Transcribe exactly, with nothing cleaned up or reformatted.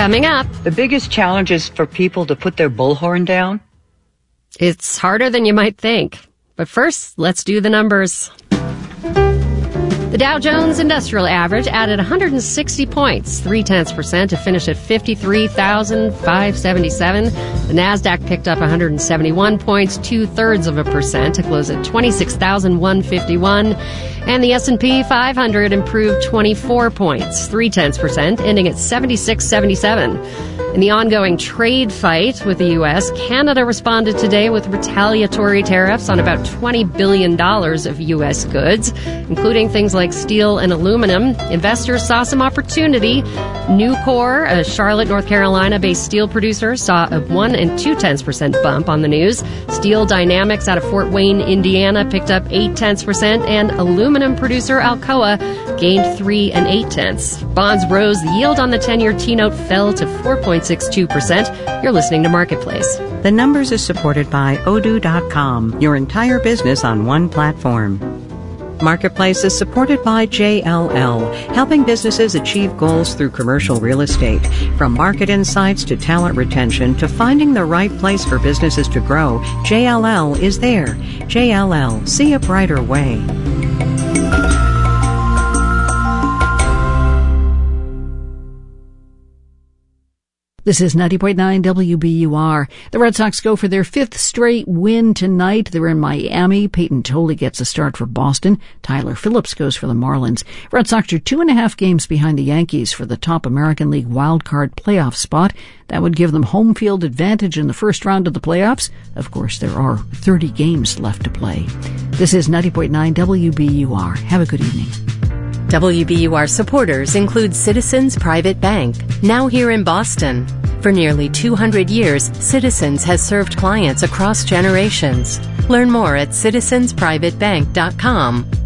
Coming up, the biggest challenge is for people to put their bullhorn down. It's harder than you might think. But first, let's do the numbers. The Dow Jones Industrial Average added one hundred sixty points, three-tenths percent, to finish at fifty-three thousand five hundred seventy-seven. The Nasdaq picked up one hundred seventy-one points, two-thirds of a percent, to close at twenty-six thousand one hundred fifty-one. And the S and P five hundred improved twenty-four points, three-tenths percent, ending at seventy-six seventy-seven. In the ongoing trade fight with the U S, Canada responded today with retaliatory tariffs on about twenty billion dollars of U S goods, including things like steel and aluminum. Investors saw some opportunity. Nucor, a Charlotte, North Carolina-based steel producer, saw a one and two-tenths percent bump on the news. Steel Dynamics out of Fort Wayne, Indiana, picked up eight-tenths percent, and aluminum producer Alcoa gained three and eight-tenths. Bonds rose. The yield on the ten-year T-note fell to four point six two percent. You're listening to Marketplace. The Numbers is supported by Odoo dot com, your entire business on one platform. Marketplace is supported by J L L, helping businesses achieve goals through commercial real estate. From market insights to talent retention to finding the right place for businesses to grow, J L L is there. J L L, see a brighter way. This is ninety point nine W B U R. The Red Sox go for their fifth straight win tonight. They're in Miami. Peyton Tolley gets a start for Boston. Tyler Phillips goes for the Marlins. Red Sox are two and a half games behind the Yankees for the top American League wildcard playoff spot. That would give them home field advantage in the first round of the playoffs. Of course, there are thirty games left to play. This is ninety point nine W B U R. Have a good evening. W B U R supporters include Citizens Private Bank, now here in Boston. For nearly two hundred years, Citizens has served clients across generations. Learn more at citizens private bank dot com.